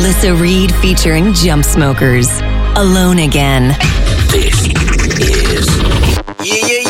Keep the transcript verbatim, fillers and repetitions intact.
Melissa Reed featuring Jump Smokers. Alone Again. This is... Yeah, yeah,